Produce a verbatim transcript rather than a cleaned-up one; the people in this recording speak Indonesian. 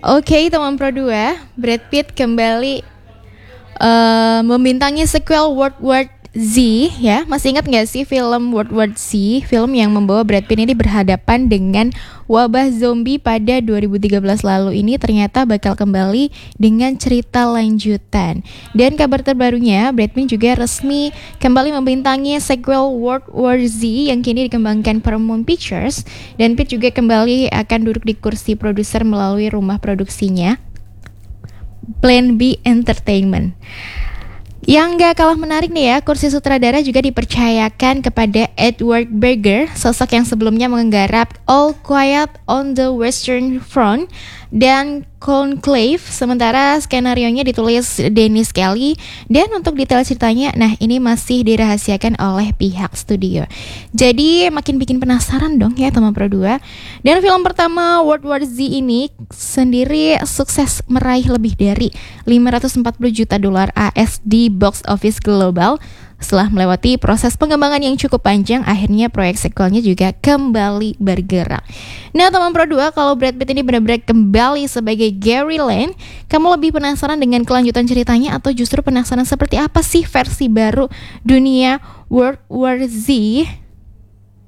Oke, teman Pro dua, Brad Pitt kembali uh, membintangi sequel World War Z, ya. Masih ingat nggak sih film World War Z? Film yang membawa Brad Pitt ini berhadapan dengan wabah zombie pada dua ribu tiga belas lalu ini ternyata bakal kembali dengan cerita lanjutan. Dan kabar terbarunya, Brad Pitt juga resmi kembali membintangi sequel World War Z yang kini dikembangkan Paramount Pictures. Dan Pitt juga kembali akan duduk di kursi produser melalui rumah produksinya, Plan B Entertainment. Yang gak kalah menarik nih ya, kursi sutradara juga dipercayakan kepada Edward Berger, sosok yang sebelumnya menggarap All Quiet on the Western Front dan Conclave, sementara skenarionya ditulis Dennis Kelly. Dan untuk detail ceritanya, nah ini masih dirahasiakan oleh pihak studio. Jadi makin bikin penasaran dong ya teman Pro dua. Dan film pertama World War Z ini sendiri sukses meraih lebih dari lima ratus empat puluh juta dolar A S di box office global. Setelah melewati proses pengembangan yang cukup panjang, akhirnya proyek sequelnya juga kembali bergerak. Nah teman Pro dua, kalau Brad Pitt ini benar-benar kembali sebagai Gary Land, kamu lebih penasaran dengan kelanjutan ceritanya atau justru penasaran seperti apa sih versi baru dunia World War Z?